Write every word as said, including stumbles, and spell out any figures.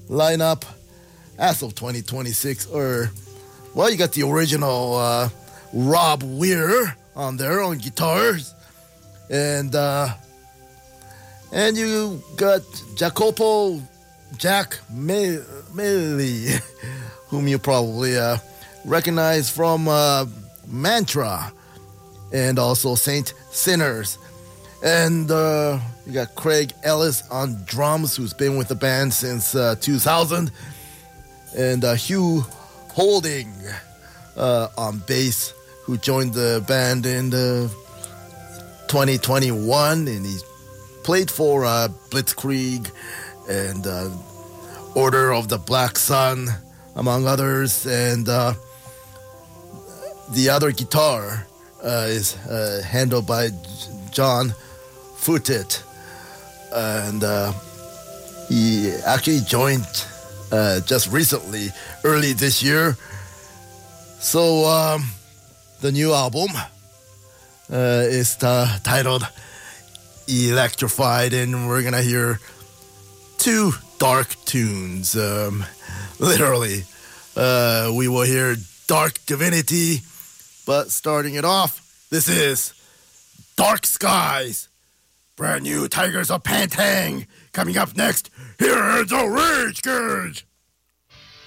lineup as of twenty twenty-six. Or, well, you got the original uh, Rob Weir on there on guitars. And, uh, and you got Jacopo Jack Melli, whom you probably uh, recognize from uh, Mantra and also Saint Sinners. And uh, you got Craig Ellis on drums, who's been with the band since uh, two thousand. And uh, Hugh Holding uh, on bass, who joined the band in the twenty twenty-one. And he played for uh, Blitzkrieg and uh, Order of the Black Sun, among others. And uh, the other guitar uh, is uh, handled by John Footit, and uh, he actually joined uh, just recently, early this year. So um, the new album uh, is uh, titled Electrified, and we're gonna hear two dark tunes. Um, literally, uh, we will hear Dark Divinity, but starting it off, this is Dark Skies. Brand new Tigers of Pantang. Coming up next, here's the Rage Gauge.